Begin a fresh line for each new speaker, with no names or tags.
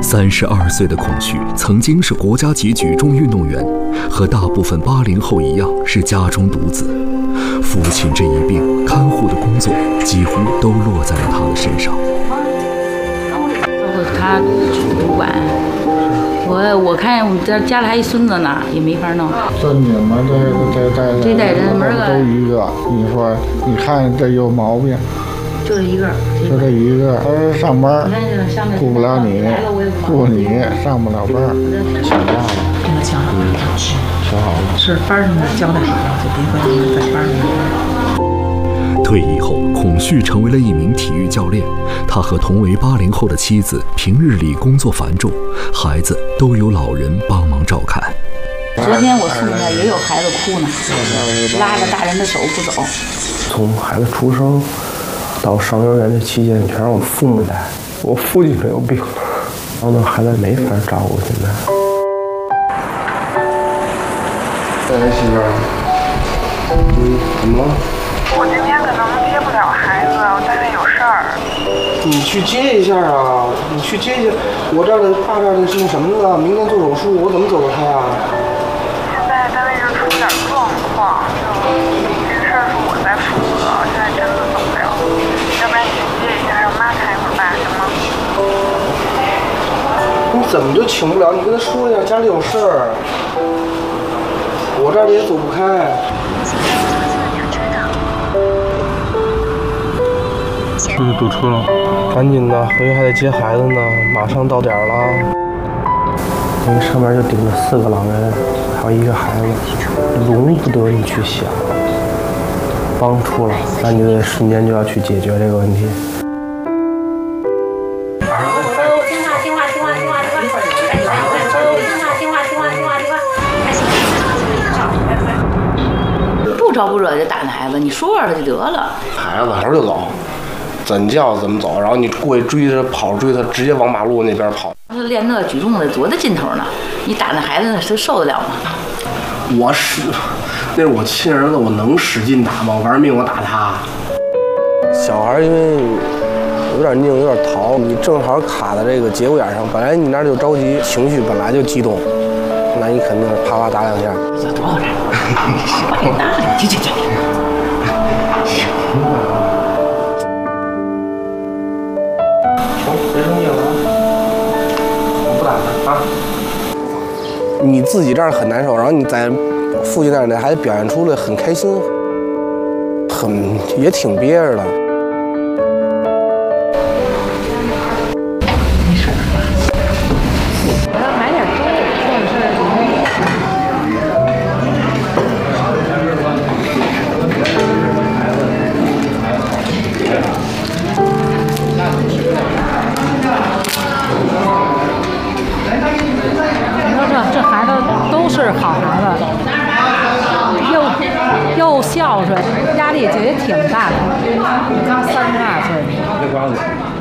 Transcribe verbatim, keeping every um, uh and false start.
三十二岁的孔旭曾经是国家级举重运动员，和大部分八零后一样是家中独子。父亲这一病，看护的工作几乎都落在了他的身上。
他主管，我我看我们这家里还一孙子呢，也没法弄。
孙女们这这
这代人门
都一个，你说你看这有毛病。
就这一个，
就这一个，他上班顾不了你，顾你上不了班，请假了，
给他请好了，
请好了，
是班上面交代好了，就别回来在班上。
退役后，孔旭成为了一名体育教练。他和同为八零后的妻子平日里工作繁重，孩子都有老人帮忙照看。
昨天我送他也有孩子哭呢，拉着大人的手不走。
从孩子出生到上幼儿园这期间，全是我父母带。我父亲没有病，然后呢，孩子没法照顾。现在，哎，媳妇儿，嗯，怎么了？
我今天可能接不了孩子，我家里有事儿。
你去接一下啊！你去接一下。我这儿的爸这儿的是那什么的，明天做手术，我怎么走得开啊？
现在单位这出了点状况，就这事儿是我在负责，现在真的走不了。要不然你去接一下，让妈看一会儿爸行吗？
你怎么就请不了？你跟他说一下，家里有事儿。我这儿也走不开。
出去堵车了，
赶紧的，回去还得接孩子呢，马上到点了。因为上面就顶着四个老人，还有一个孩子，容不得你去想。帮出了，那你得瞬间就要去解决这个问题。
不招不惹就打那孩子，你说说就得了。
孩子头就走，怎叫怎么走，然后你过去追他，跑追他，直接往马路那边跑。
他练那举重的多大劲头呢？你打那孩子，他受得了吗？
我使，那是我亲儿子，我能使劲打吗？玩命我打他。小孩因为有点拧，有点逃，你正好卡在这个节骨眼上，本来你那就着急，情绪本来就激动，那你肯定啪啪打两下。
这多少人？把你打了，去去去。
行啊。行，别生气了啊，我不打他啊。你自己这儿很难受，然后你在父亲那儿呢，还表现出来很开心，很也挺憋着的。
没事儿，我要买点粥，或者是
你说这这孩子都是好孩子，又又孝顺，压力也挺大的。刚三十二岁。